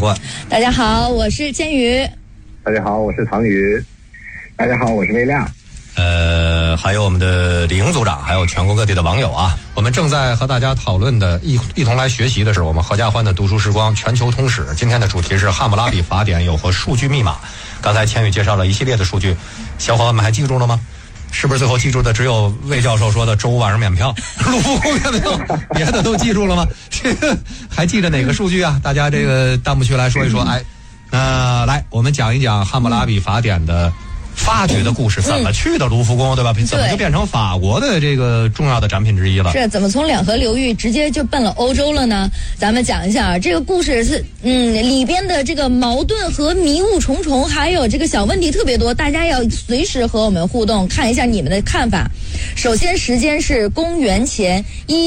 冠。 大家好，我是千羽。 大家好，我是唐宇。大家好，我是魏亮。 还有我们的李营组长，还有全国各地的网友啊，我们正在和大家讨论的一同来学习的是我们合家欢的读书时光全球通史。今天的主题是《汉谟拉比法典》有何数据密码。刚才千羽介绍了一系列的数据，小伙伴们还记住了吗？是不是最后记住的只有魏教授说的周五晚上免票，卢浮宫免票，别的都记住了吗？这个还记得哪个数据啊？大家这个弹幕区来说一说。来，我们讲一讲《汉谟拉比法典》的发掘的故事，怎么去的卢浮宫，对吧？怎么就变成法国的这个重要的展品之一了？ 是怎么从两河流域直接就奔了欧洲了呢？咱们讲一下这个故事是，里边的这个矛盾和迷雾重重，还有这个小问题特别多，大家要随时和我们互动，看一下你们的看法。首先，时间是公元前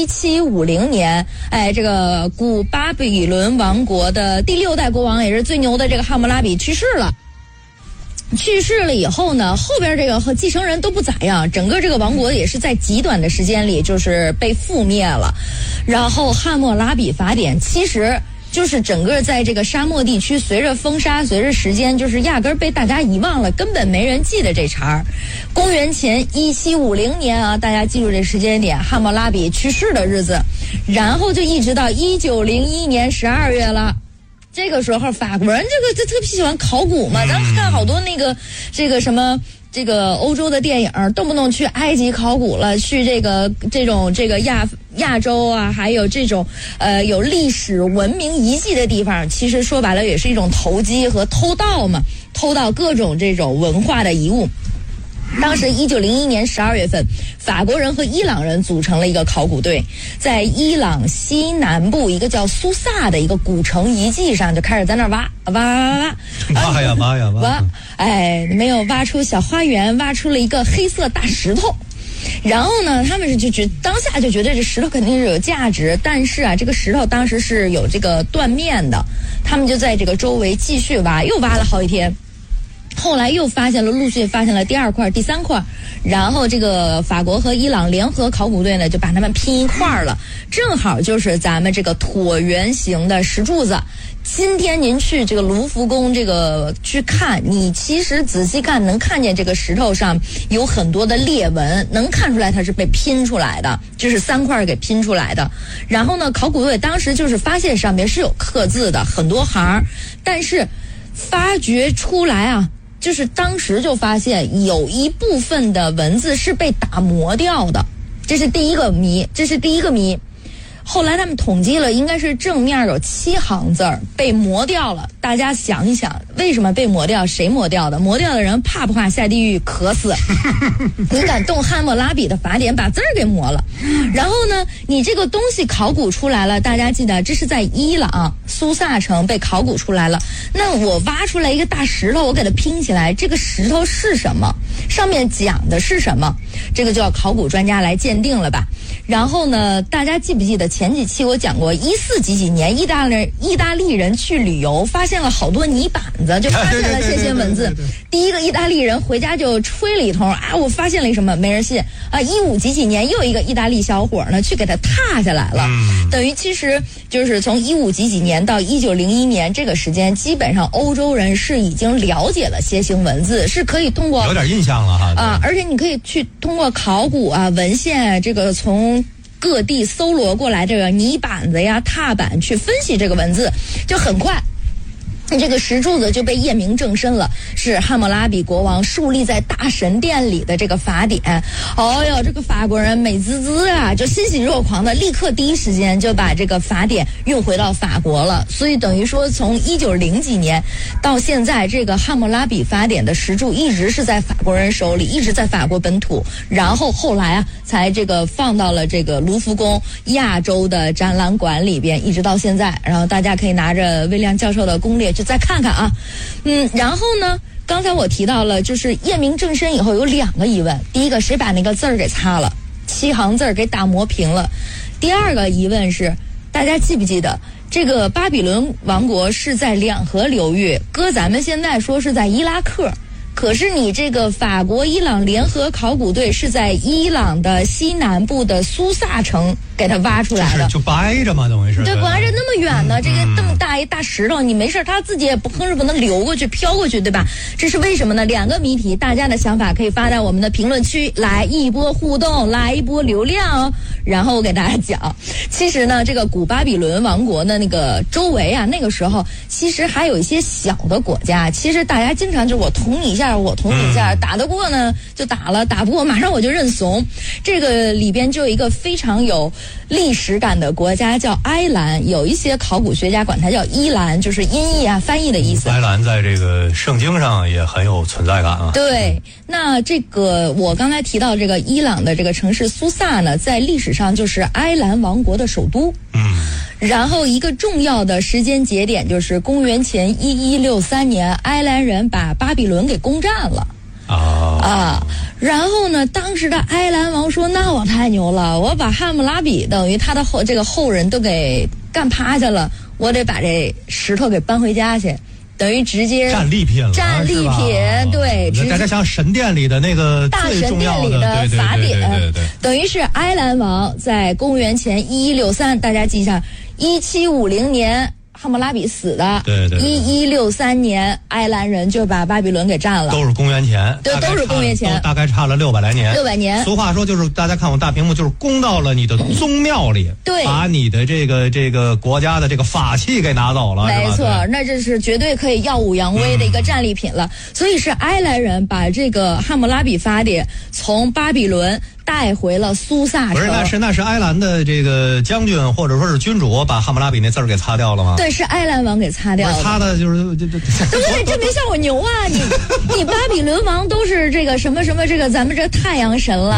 1750年，这个古巴比伦王国的第6代国王，也是最牛的这个汉谟拉比去世了。去世了以后呢，后边这个和继承人都不咋样，整个这个王国也是在极短的时间里就是被覆灭了。然后汉谟拉比法典其实就是整个在这个沙漠地区，随着风沙，随着时间，就是压根儿被大家遗忘了，根本没人记得这茬儿。公元前1750年啊，大家记住这时间点，汉谟拉比去世的日子，然后就一直到1901年12月了。这个时候法国人就特别喜欢考古嘛，咱看好多这个什么这个欧洲的电影，动不动去埃及考古了，去这种亚洲啊，还有这种有历史文明遗迹的地方，其实说白了也是一种投机和偷盗嘛，偷盗各种这种文化的遗物。当时1901年12月份，法国人和伊朗人组成了一个考古队，在伊朗西南部一个叫苏萨的一个古城遗迹上，就开始在那儿挖，没有挖出小花园，挖出了一个黑色大石头。然后呢，他们当下就觉得这石头肯定是有价值，但是啊，这个石头当时是有这个断面的，他们就在这个周围继续挖，又挖了好几天。后来又陆续发现了第2块、第3块，然后这个法国和伊朗联合考古队呢，就把它们拼一块了，正好就是咱们这个椭圆形的石柱子。今天您去这个卢浮宫去看，你其实仔细看能看见这个石头上有很多的裂纹，能看出来它是被拼出来的，就是3块给拼出来的。然后呢，考古队当时就是发现上面是有刻字的，很多行，但是发掘出来啊，就是当时就发现有一部分的文字是被打磨掉的，这是第一个谜。后来他们统计了，应该是正面有7行字被磨掉了。大家想一想，为什么被磨掉？谁磨掉的？磨掉的人怕不怕下地狱渴死？你敢动汉谟拉比的法典把字儿给磨了？然后呢，你这个东西考古出来了，大家记得这是在伊朗苏萨城被考古出来了。那我挖出来一个大石头，我给它拼起来，这个石头是什么？上面讲的是什么？这个就要考古专家来鉴定了吧。然后呢，大家记不记得前几期我讲过14几年意大利人去旅游，发现了好多泥板子，就发现了这些文字。第一个意大利人回家就吹了一通我发现了什么，没人信15几年又一个意大利小伙呢去给他踏下来了。等于其实就是从15几年到1901年这个时间，基本上欧洲人是已经了解了楔形文字，是可以通过有点印象了哈而且你可以去通过考古文献这个从各地搜罗过来这个泥板子呀、踏板去分析这个文字，就很快这个石柱子就被验明正身了，是汉谟拉比国王树立在大神殿里的这个法典。这个法国人美滋滋就欣喜若狂的，立刻第一时间就把这个法典运回到法国了。所以等于说从1900几年到现在，这个汉谟拉比法典的石柱一直是在法国人手里，一直在法国本土，然后后来才这个放到了这个卢浮宫亚洲的展览馆里边，一直到现在。然后大家可以拿着魏亮教授的攻略就再看看然后呢，刚才我提到了，就是验明正身以后有2个疑问。第一个，谁把那个字儿给擦了，7行字儿给打磨平了？第二个疑问是，大家记不记得这个巴比伦王国是在两河流域，搁咱们现在说是在伊拉克，可是你这个法国伊朗联合考古队是在伊朗的西南部的苏萨城给它挖出来的， 就掰着嘛，等于是。 对，拐着那么远的这个这么大一大石头，你没事它自己也不能流过去、飘过去，对吧？这是为什么呢？两个谜题，大家的想法可以发到我们的评论区来一波互动，来一波流量哦。然后我给大家讲，其实呢，这个古巴比伦王国的那个周围啊，那个时候其实还有一些小的国家。其实大家经常就我捅你一下，打得过呢就打了，打不过马上我就认怂。这个里边就有一个非常有历史感的国家叫埃兰，有一些考古学家管它叫伊兰，就是音译啊翻译的意思。 埃兰在这个圣经上也很有存在感啊。 对，那这个我刚才提到这个伊朗的这个城市苏萨呢，在历史上就是埃兰王国的首都。然后一个重要的时间节点就是公元前1163年，埃兰人把巴比伦给攻占了。然后呢，当时的埃兰王说：“那我太牛了，我把汉谟拉比等于他的后人都给干趴下了，我得把这石头给搬回家去。”等于直接战利品了， 对， 大家像神殿里的那个大神殿里的法典，等于是埃兰王在公元前1163，大家记一下，1750年汉谟拉比死的， 对 ，1163年埃兰人就把巴比伦给占了， 都是公元前， 对，都是公元前， 大概差了600来年 ，600年。 俗话说就是大家看我大屏幕，就是攻到了你的宗庙里， 对， 把你的这个国家的这个法器给拿走了， 没错，那这是绝对可以耀武扬威的一个战利品了。所以是埃兰人把这个汉谟拉比法典从巴比伦带回了苏萨城。 不是，那是埃兰的这个将军或者说是君主把汉谟拉比那字儿给擦掉了吗？ 对，是埃兰王给擦掉了。 擦的就是对不对？这没像我牛啊！你巴比伦王都是这个什么这个咱们这太阳神了。